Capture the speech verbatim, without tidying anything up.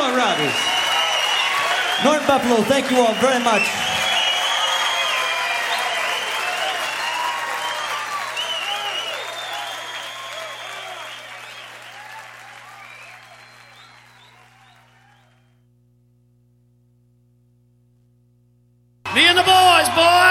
on, Robbie. North Buffalo, thank you all very much. Me and the boys, boy.